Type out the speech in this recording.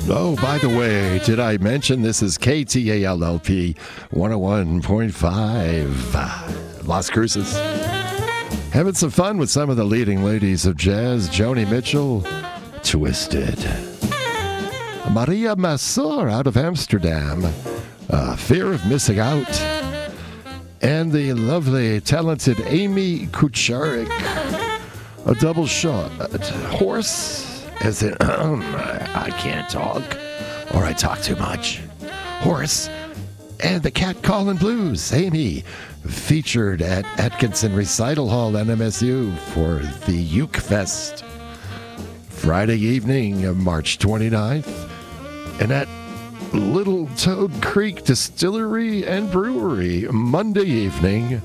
Oh, by the way, did I mention this is KTALLP 101.5 Las Cruces? Having some fun with some of the leading ladies of jazz. Joni Mitchell, Twisted. Maria Massor out of Amsterdam, Fear of Missing Out. And the lovely, talented Amy Kucharik, a double shot. Horse, as in, I can't talk, or I talk too much. Horse and the Cat Callin' Blues. Amy featured at Atkinson Recital Hall, NMSU, for the Uke Fest. Friday evening, March 29th, and at Little Toad Creek Distillery and Brewery, Monday evening,